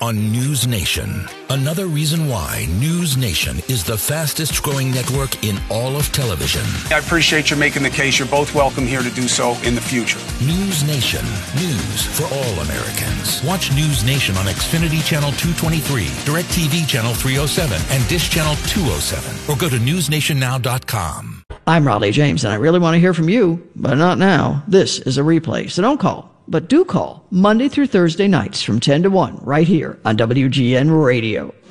on News Nation. Another reason why News Nation is the fastest growing network in all of television. I appreciate you making the case. You're both welcome here to do so in the future. News Nation. News for all Americans. Watch News Nation on Xfinity Channel 223, DirecTV Channel 307, and Dish Channel 207. Or go to newsnationnow.com. I'm Raleigh James, and I really want to hear from you, but not now. This is a replay, so don't call. But do call Monday through Thursday nights from 10 to 1 right here on WGN Radio.